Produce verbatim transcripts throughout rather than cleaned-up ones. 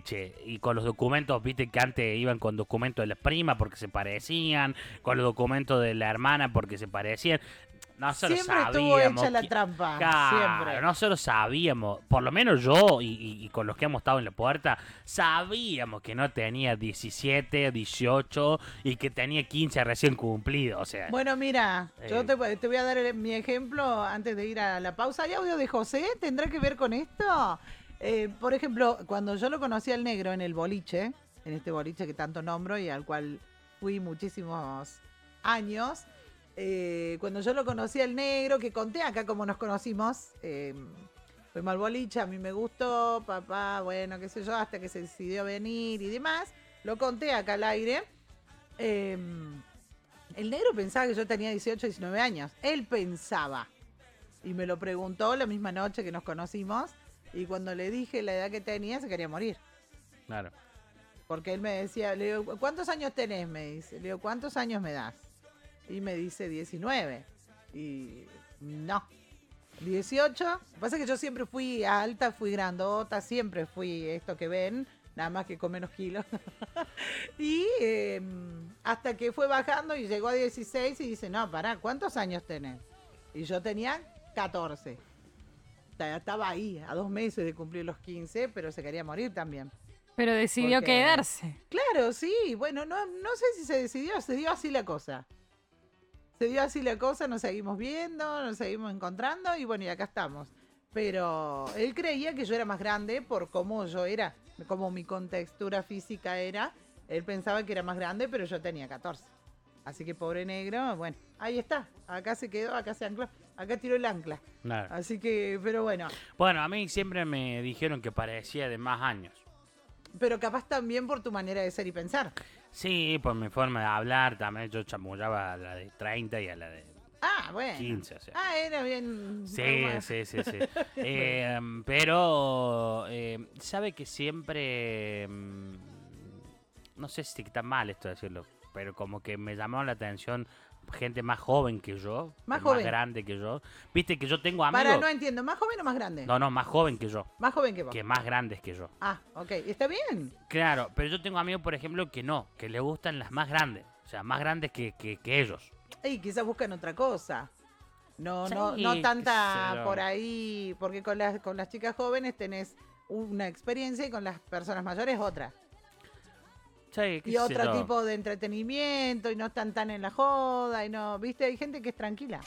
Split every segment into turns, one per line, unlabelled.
boliche y con los documentos, viste que antes iban con documentos de la prima porque se parecían, con los documentos de la hermana porque se parecían. Nosotros
Siempre
sabíamos
estuvo hecha la
que-
trampa.
Claro,
Siempre.
nosotros sabíamos, por lo menos yo y, y- y con los que hemos estado en la puerta, sabíamos que no tenía diecisiete, dieciocho y que tenía quince recién cumplidos. O sea,
Bueno, mira,
Eh.
yo te, te voy a dar el- mi ejemplo antes de ir a la pausa. ¿Hay audio de José? ¿Tendrá que ver con esto? Eh, por ejemplo, cuando yo lo conocí al negro en el boliche, en este boliche que tanto nombro y al cual fui muchísimos años, eh, cuando yo lo conocí al negro, que conté acá cómo nos conocimos, eh, fuimos al boliche, a mí me gustó, papá, bueno, qué sé yo, hasta que se decidió venir y demás. Lo conté acá al aire. Eh, el negro pensaba que yo tenía dieciocho, diecinueve años. Él pensaba. Y me lo preguntó la misma noche que nos conocimos. Y cuando le dije la edad que tenía, se quería morir.
claro.
Porque él me decía, le digo, ¿cuántos años tenés? Me dice. Le digo, ¿cuántos años me das? Y me dice diecinueve. Y no. dieciocho. Lo que pasa es que yo siempre fui alta, fui grandota, siempre fui esto que ven, nada más que con menos kilos. y eh, hasta que fue bajando y llegó a dieciséis y dice, no, pará, ¿cuántos años tenés? Y yo tenía catorce. O sea, estaba ahí, a dos meses de cumplir los quince, pero se quería morir también.
Pero decidió
Porque-
quedarse.
Claro, sí, bueno, no, no sé si se decidió, se dio así la cosa. Se dio así la cosa, nos seguimos viendo, nos seguimos encontrando y bueno, y acá estamos. Pero él creía que yo era más grande por cómo yo era, como mi contextura física era. Él pensaba que era más grande, pero yo tenía catorce. Así que pobre negro, bueno, ahí está. Acá se quedó, acá se ancló, acá tiró el ancla.
Claro.
Así que, pero bueno.
Bueno, a mí siempre me dijeron que parecía de más años.
Pero capaz también por tu manera de ser y pensar.
Sí, por mi forma de hablar también. Yo chamullaba a la de treinta y a la de
Ah, bueno.
quince, o sea.
Ah, era bien.
Sí,
normal.
sí, sí, sí. Eh, pero, eh, sabe que siempre, mm, no sé si está mal esto de decirlo, pero como que me llamó la atención gente más joven que yo,
Más
más
joven.
grande que yo. Viste que yo tengo amigos.
Para, no entiendo, ¿más joven o más grande?
No, no, más joven que yo,
Más joven que vos.
que más grandes que yo.
Ah, ok, está bien.
Claro, pero yo tengo amigos, por ejemplo, que no, que le gustan las más grandes, o sea, más grandes que, que, que ellos.
Y quizás buscan otra cosa. No,
Sí,
no, no
qué
tanta
sé yo.
por ahí, porque con las, con las chicas jóvenes tenés una experiencia y con las personas mayores otra.
Sí, qué
Y
sé
otro
yo.
tipo de entretenimiento y no están tan en la joda y no, viste, hay gente que es tranquila.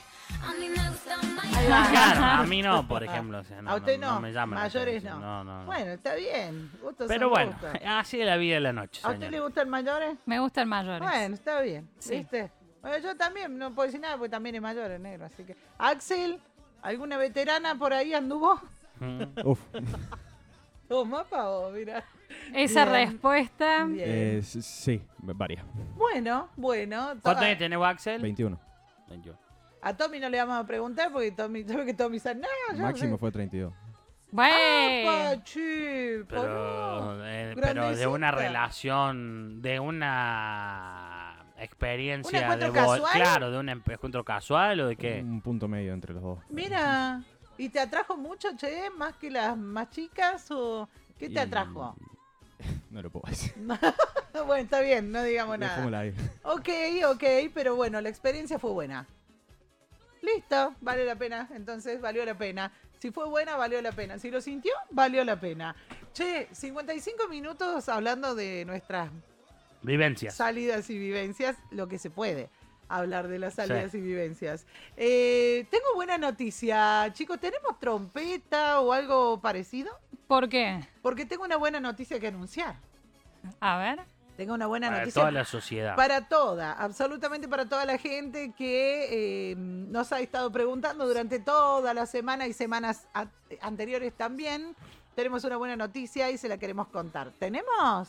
Ahí va.
Claro, a mí no, por ejemplo. O sea, no,
A usted
no,
no,
me llama la
mayores
atención,
no.
no, no, no.
Bueno, está bien. Gustos
Pero
son
bueno,
gustos.
así es la vida de la noche,
¿A usted
señor.
le gustan mayores?
Me gustan mayores.
Bueno, está bien,
Sí.
¿viste? Bueno, yo también, no puedo decir nada porque también es mayor el negro, así que... Axel, ¿alguna veterana por ahí anduvo?
Mm.
Uf,
Toma, pavo, mira.
Esa
Bien.
respuesta.
Bien.
eh, s- sí, varias.
Bueno, bueno. to-
¿Cuántos años tenés, Axel?
veintiuno.
veintiuno.
A Tommy no le vamos a preguntar porque Tommy, sabe que Tommy sabe, no, yo
Máximo
no sé.
fue treinta y dos.
Bueno.
¡Apa, che!
Pero,
pará.
eh, pero de una
Grandecita.
relación, de una experiencia
¿Un encuentro
de vol-
casual?
Claro, de un em- encuentro casual o de qué.
Un punto medio entre los dos.
Mira, ¿y te atrajo mucho, che? ¿Más que las más chicas o qué te
Y-
atrajo?
No lo puedo decir.
Bueno, está bien, no digamos nada.
Dejémosla ahí.
Ok, ok, pero bueno, la experiencia fue buena. Listo, vale la pena, entonces valió la pena. Si fue buena, valió la pena. Si lo sintió, valió la pena. Che, cincuenta y cinco minutos hablando de nuestras
Vivencias.
salidas y vivencias, lo que se puede hablar de las salidas
Sí.
y vivencias. Eh, tengo buena noticia, chicos, ¿tenemos trompeta o algo parecido?
¿Por qué?
Porque tengo una buena noticia que anunciar.
A ver.
Tengo una buena
Para
noticia
toda la sociedad.
para toda, absolutamente para toda la gente que eh, nos ha estado preguntando durante toda la semana y semanas a- anteriores también. Tenemos una buena noticia y se la queremos contar. ¿Tenemos?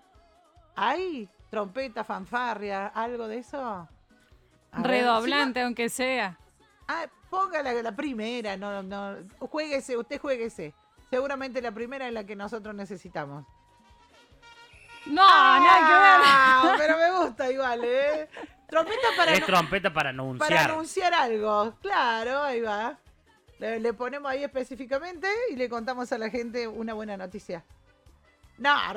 ¿Hay trompeta, fanfarria, algo de eso? A ver,
Redoblante, aunque sea.
si no- ah, ponga la, la primera, no, no, juéguese, usted juéguese. Seguramente la primera es la que nosotros necesitamos.
No, nada
Ah, pero me gusta igual, ¿eh? Trompeta para,
Es
no-
trompeta para
para
anunciar.
anunciar algo. Claro, ahí va. Le, le ponemos ahí específicamente y le contamos a la gente una buena noticia. No,